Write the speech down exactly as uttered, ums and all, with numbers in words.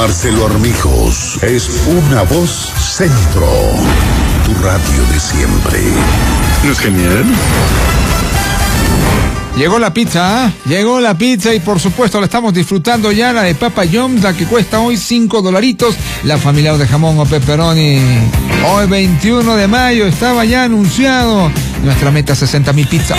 Marcelo Armijos es una voz centro. Tu radio de siempre. ¿No es genial? Llegó la pizza, ¿eh? Llegó la pizza y por supuesto la estamos disfrutando ya, la de Papa John's, la que cuesta hoy cinco dolaritos, la familiar de jamón o pepperoni. Hoy veintiuno de mayo estaba ya anunciado nuestra meta sesenta mil pizzas.